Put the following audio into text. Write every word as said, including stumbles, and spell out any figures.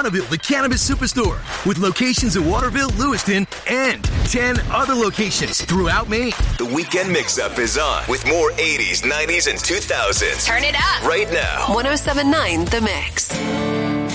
Bonneville, the Cannabis Superstore, with locations in Waterville, Lewiston, and ten other locations throughout Maine. The Weekend Mix-Up is on with more eighties, nineties, and two thousands. Turn it up right now. one oh seven point nine The Mix.